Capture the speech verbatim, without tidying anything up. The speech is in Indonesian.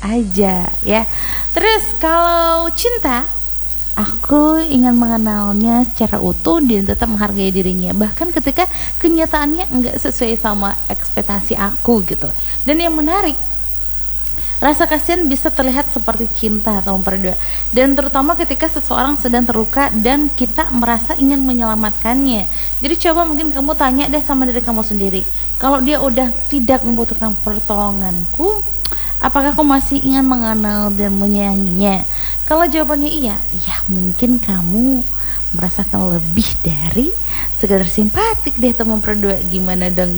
aja ya. Terus kalau cinta, aku ingin mengenalnya secara utuh dan tetap menghargai dirinya, bahkan ketika kenyataannya nggak sesuai sama ekspektasi aku gitu. Dan yang menarik, rasa kasihan bisa terlihat seperti cinta atau memperdua, dan terutama ketika seseorang sedang terluka dan kita merasa ingin menyelamatkannya. Jadi coba mungkin kamu tanya deh sama diri kamu sendiri, kalau dia udah tidak membutuhkan pertolonganku, apakah aku masih ingin mengenal dan menyayanginya? Kalau jawabannya iya, ya mungkin kamu merasakan lebih dari sekedar simpatik deh teman berdua. Gimana dong?